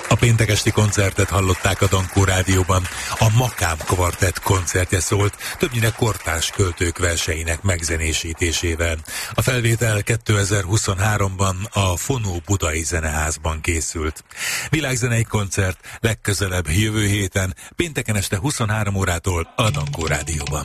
A péntek esti koncertet hallották a Dankó Rádióban. A Makám Kvartett koncertje szólt, többnyire kortárs költők verseinek megzenésítésével. A felvétel 2023-ban a Fonó Budai Zeneházban készült. Világzenei koncert legközelebb jövő héten, pénteken este 23 órától a Dankó Rádióban.